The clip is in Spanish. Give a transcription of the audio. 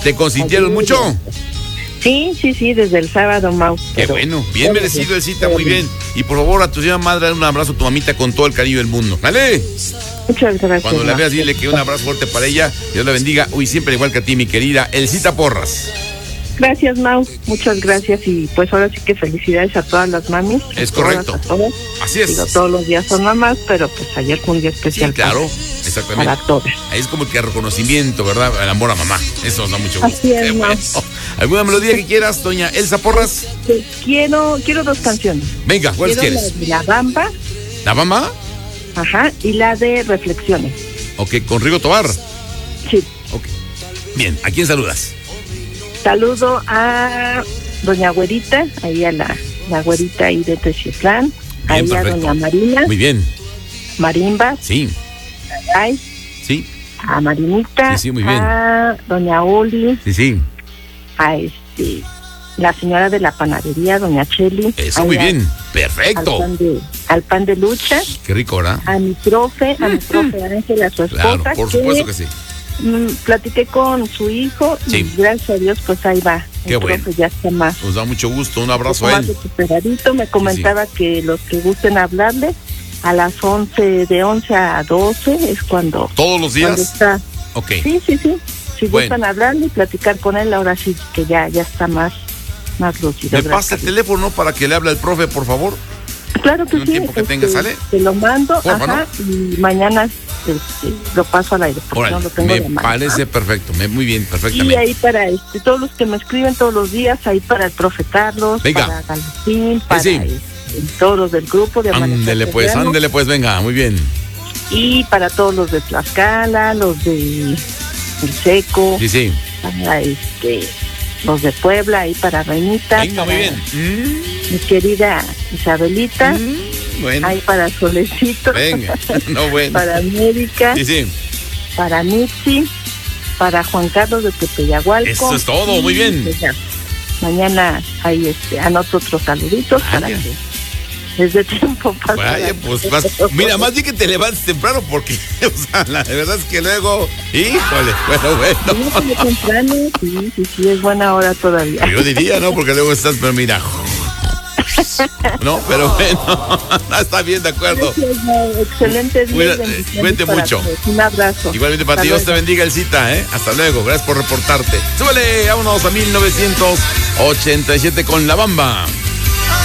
¿Te consintieron mucho? Sí, desde el sábado, Mau. Qué bueno, bien merecido el cita, muy bien. Y por favor, a tu señora madre, dale un abrazo a tu mamita con todo el cariño del mundo, ¿vale? Muchas gracias. Cuando la veas, dile que un abrazo fuerte para ella. Dios la bendiga. Uy, siempre igual que a ti, mi querida Elcita Porras. Gracias, Mau. Muchas gracias. Y pues ahora sí que felicidades a todas las mamis. Es correcto. Todas. Así es. Digo, todos los días son mamás, pero pues ayer fue un día especial. Sí, claro. Exactamente. Para todas. Ahí es como que reconocimiento, ¿verdad? El amor a mamá. Eso nos da mucho gusto. Así es, bueno. ¿Alguna melodía que quieras, doña Elsa Porras? Quiero 2 canciones. Venga, ¿cuáles quieres? La Bamba. ¿La Bamba? Ajá, y la de Reflexiones. Ok, ¿con Rigo Tobar? Sí. Ok. Bien, ¿a quién saludas? Saludo a doña Güerita, ahí a la Güerita ahí de Teciutlán. Ahí perfecto. A doña Marina. Muy bien. Marimba. Sí. Ay. Sí. A Marinita. Sí, muy bien. A doña Oli. Sí. A la señora de la panadería, doña Cheli. Eso, muy bien. Perfecto. Al pan de lucha. Qué rico, ¿verdad? A mi profe Ángela, su esposa. Claro, por supuesto que sí. Platiqué con su hijo y gracias a Dios pues ahí va. Qué bueno. Ya está más. Nos da mucho gusto, un abrazo a él. Más recuperadito, me comentaba que los que gusten hablarle a las 11, de 11 a 12 es cuando. ¿Todos los días? Cuando está. Ok. Sí. Si gustan hablarle y platicar con él, ahora sí que ya está más lúcido. ¿Me pasa el teléfono para que le hable al profe, por favor? Claro que sí. Tiempo que tenga, ¿sale? Te lo mando, Porfa, ¿no? Y mañana lo paso al aire. Órale, no lo tengo me parece perfecto, muy bien, perfectamente. Y ahí para todos los que me escriben todos los días, ahí para el profe Carlos, venga. Para Galucín, para todos los del grupo de Ándele pues, venga, muy bien. Y para todos los de Tlaxcala, los de El Seco. Sí. Para los de Puebla, ahí para Reinita. Venga, muy bien. Mi querida Isabelita. Bueno. Ahí para Solecito. Venga, no bueno. Para América. Sí. Para Mitzi. Para Juan Carlos de Tepeyagualco. Eso es todo, muy bien. Pues ya, mañana ahí anoto otros saluditos para que desde tiempo pasa. Vaya, pues mira, más bien que te levantes temprano porque, o sea, la verdad es que luego, híjole, bueno. Temprano, sí, es buena hora todavía. Yo diría, ¿no? Porque luego estás, pero mira. No, pero bueno, está bien, de acuerdo. Excelente día. Cuídate mucho. Un abrazo. Igualmente para ti, Dios te bendiga, Elcita, ¿eh? Hasta luego, gracias por reportarte. Súbele, vámonos a 1987 con La Bamba.